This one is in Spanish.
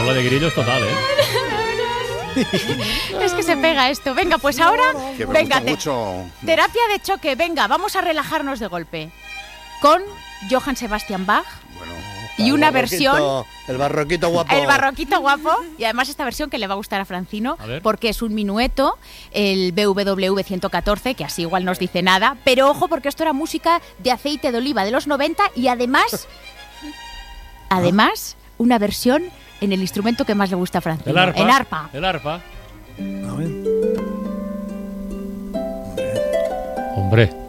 bola de grillos total, ¿eh? Es que se pega esto. Venga, pues ahora, Que me venga, gusta mucho. terapia de choque. Venga, vamos a relajarnos de golpe. Con Johann Sebastian Bach. Bueno, Y una versión... El barroquito guapo. El barroquito guapo. Y además esta versión que le va a gustar a Francino, A ver. porque es un minueto, el BWV 114, que así igual no os dice nada. Pero ojo, porque esto era música de aceite de oliva de los 90 y además, una versión en el instrumento que más le gusta a Francino. El arpa. En arpa. El arpa. A ver. Hombre.